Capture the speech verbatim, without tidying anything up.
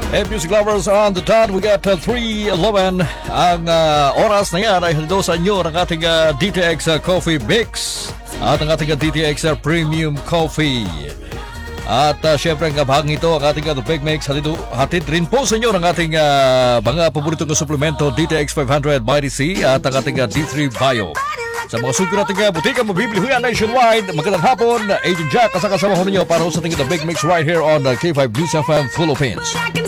And music lovers on the dot, we got uh, three eleven. Ang uh, oras na yan ay halido sa inyo ng ating uh, D T X uh, Coffee Mix at ang ating uh, D T X uh, Premium Coffee. At uh, syempre ang bahagi ito, ang ating uh, Big Mix, hatid, hatid rin po sa inyo ng ating uh, mga paboritong suplemento D T X five hundred Mighty C at ang ating uh, D three Bio. Sa mga sugo nating uh, butika, mabibili ho yan nationwide. Magandang hapon, Agent Jack, kasakasama ho ninyo para ho sa ating uh, Big Mix right here on uh, K five News F M Philippines.